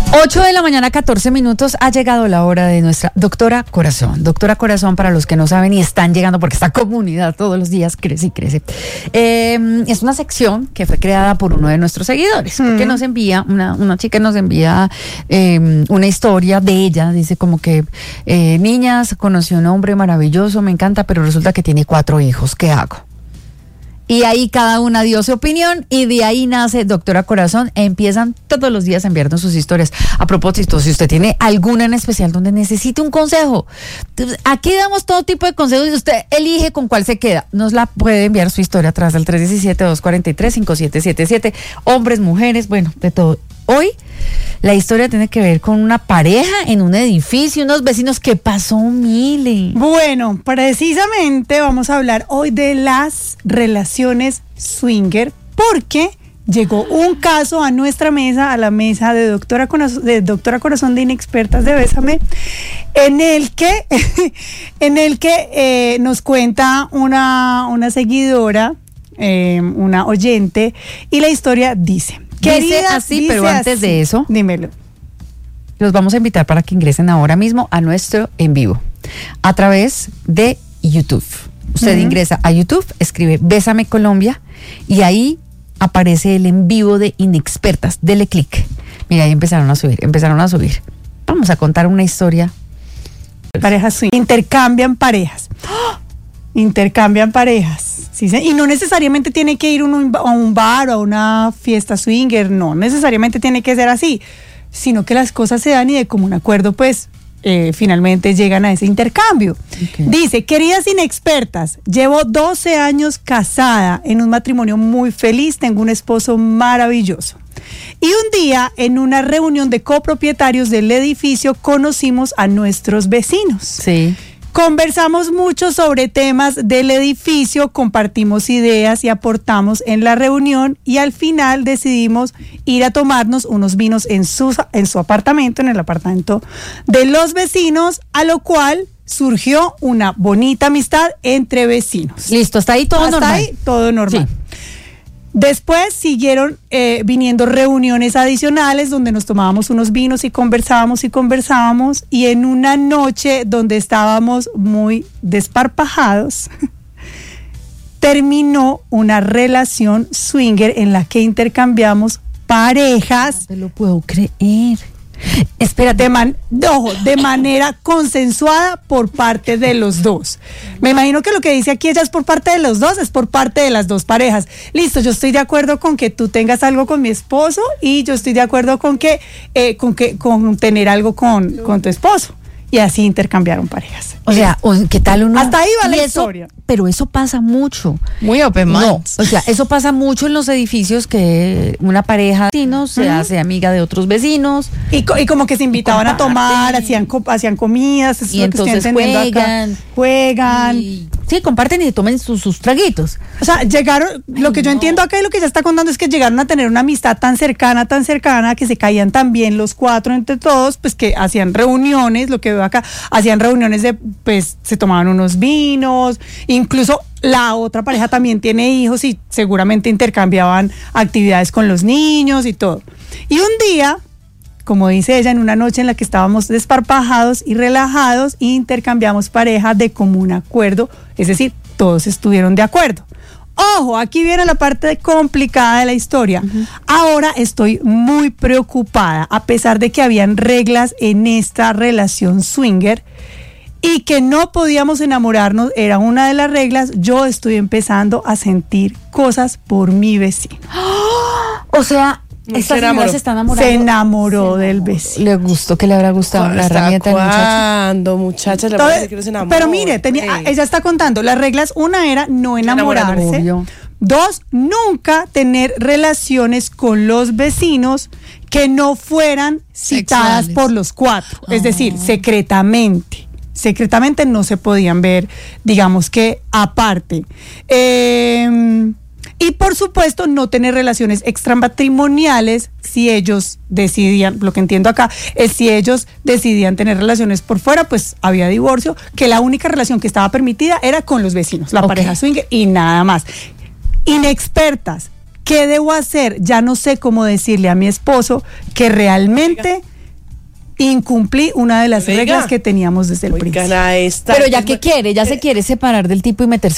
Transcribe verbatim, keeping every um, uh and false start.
ocho de la mañana, catorce minutos, ha llegado la hora de nuestra Doctora Corazón. Doctora Corazón, para los que no saben y están llegando, porque esta comunidad todos los días crece y crece. Eh, es una sección que fue creada por uno de nuestros seguidores, mm. que nos envía, una, una chica nos envía eh, una historia de ella. Dice como que, eh, niñas, conocí a un hombre maravilloso, me encanta, pero resulta que tiene cuatro hijos. ¿Qué hago? Y ahí cada una dio su opinión y de ahí nace Doctora Corazón. Empiezan todos los días a enviarnos sus historias. A propósito, si usted tiene alguna en especial donde necesite un consejo, aquí damos todo tipo de consejos y usted elige con cuál se queda. Nos la puede enviar su historia a través del tres uno siete, dos cuatro tres, cinco siete siete siete. Hombres, mujeres, bueno, de todo. Hoy la historia tiene que ver con una pareja en un edificio, unos vecinos. ¿Qué pasó, Mile? Bueno, precisamente vamos a hablar hoy de las relaciones swinger, porque llegó un caso a nuestra mesa, a la mesa de Doctora Corazón de, Doctora Corazón de Inexpertas de Bésame, en el que, en el que eh, nos cuenta una, una seguidora, eh, una oyente, y la historia dice... Querida, dice así, dice pero antes así. de eso, dímelo. Los vamos a invitar para que ingresen ahora mismo a nuestro en vivo a través de YouTube. Usted uh-huh. ingresa a YouTube, escribe Bésame Colombia y ahí aparece el en vivo de Inexpertas. Dele clic. Mira, ahí empezaron a subir, empezaron a subir. Vamos a contar una historia. Parejas swing. Intercambian parejas. ¡Oh! Intercambian parejas. Sí, y no necesariamente tiene que ir uno a un bar o a una fiesta swinger, no necesariamente tiene que ser así, sino que las cosas se dan y de común acuerdo, pues, eh, finalmente llegan a ese intercambio. Okay. Dice, queridas inexpertas, llevo doce años casada en un matrimonio muy feliz, tengo un esposo maravilloso. Y un día, en una reunión de copropietarios del edificio, conocimos a nuestros vecinos. Sí. Conversamos mucho sobre temas del edificio, compartimos ideas y aportamos en la reunión y al final decidimos ir a tomarnos unos vinos en su, en su apartamento, en el apartamento de los vecinos, a lo cual surgió una bonita amistad entre vecinos. Listo, hasta ahí todo hasta normal. Ahí todo normal. Sí. Después siguieron eh, viniendo reuniones adicionales donde nos tomábamos unos vinos y conversábamos y conversábamos y en una noche donde estábamos muy desparpajados terminó una relación swinger en la que intercambiamos parejas. No te lo puedo creer. Espérate, de, man, ojo, de manera consensuada por parte de los dos. Me imagino que lo que dice aquí ella es por parte de los dos, es por parte de las dos parejas. Listo, yo estoy de acuerdo con que tú tengas algo con mi esposo y yo estoy de acuerdo con que, eh, con que, con tener algo con, con tu esposo. Y así intercambiaron parejas. O sea, ¿qué tal uno? Hasta ahí va la eso, historia. Pero eso pasa mucho. Muy open mind. No, o sea, eso pasa mucho en los edificios que una pareja de vecinos se uh-huh. hace amiga de otros vecinos. Y, y como que se invitaban a tomar, hacían, hacían comidas. Y entonces juegan. Acá. Juegan. Y, sí, comparten y se tomen sus, sus traguitos. O sea, llegaron, Ay, lo que no. yo entiendo acá y lo que ella está contando es que llegaron a tener una amistad tan cercana, tan cercana, que se caían tan bien los cuatro entre todos, pues que hacían reuniones, lo que veo acá, hacían reuniones de, pues, se tomaban unos vinos, incluso la otra pareja también tiene hijos y seguramente intercambiaban actividades con los niños y todo. Y un día, como dice ella, en una noche en la que estábamos desparpajados y relajados, intercambiamos pareja de común acuerdo, es decir, todos estuvieron de acuerdo. Ojo, aquí viene la parte complicada de la historia. Uh-huh. Ahora estoy muy preocupada, a pesar de que habían reglas en esta relación swinger y que no podíamos enamorarnos, era una de las reglas. Yo estoy empezando a sentir cosas por mi vecino. ¡Oh! O sea, esta señora se está enamorando. Se enamoró se del vecino. Le gustó, que le habrá gustado la herramienta del muchacho. ¿Cuándo, muchachas? Entonces, que no se enamore. Pero mire, tenía, hey. ella está contando, las reglas, una era no enamorarse. Dos, nunca tener relaciones con los vecinos que no fueran citadas Sexuales. por los cuatro. Oh. Es decir, secretamente. Secretamente no se podían ver, digamos que aparte. Eh, y por supuesto no tener relaciones extramatrimoniales si ellos decidían, lo que entiendo acá es si ellos decidían tener relaciones por fuera, pues había divorcio, que la única relación que estaba permitida era con los vecinos, la okay. pareja swinger y nada más. Inexpertas, ¿qué debo hacer? Ya no sé cómo decirle a mi esposo que realmente incumplí una de las Oiga. reglas que teníamos desde el Oigan principio. a esta. Pero ya que quiere, ya se quiere separar del tipo y meterse